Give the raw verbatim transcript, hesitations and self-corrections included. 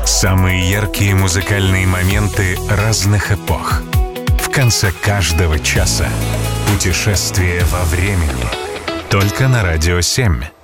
Самые яркие музыкальные моменты разных эпох. В конце каждого часа путешествие во времени. Только на Радио семь.